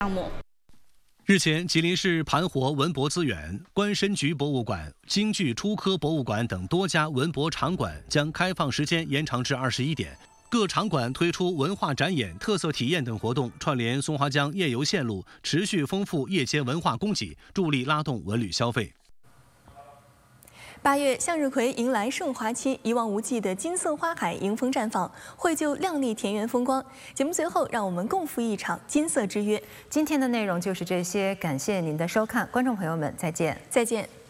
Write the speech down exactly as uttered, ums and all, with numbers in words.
项目。 日前，吉林市盘活文博资源、关申局博物馆、京剧初科博物馆等多家文博场馆将开放时间延长至二十一点。各场馆推出文化展演、特色体验等活动，串联松花江夜游线路，持续丰富夜间文化供给，助力拉动文旅消费。 八月，向日葵迎来盛华期，一望无际的金色花海迎风绽放，绘就亮丽田园风光。节目最后，让我们共赴一场金色之约。 今天的内容就是这些，感谢您的收看，观众朋友们，再见， 再见。